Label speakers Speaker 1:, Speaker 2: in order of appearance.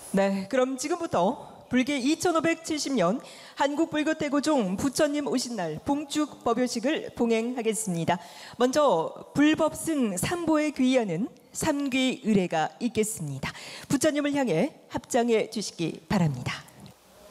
Speaker 1: 네, 그럼 지금부터 불교 2570년 한국불교태고종 부처님 오신 날 봉축 법요식을 봉행하겠습니다. 먼저 불법승 삼보에 귀의하는 삼귀 의례가 있겠습니다. 부처님을 향해 합장해 주시기 바랍니다.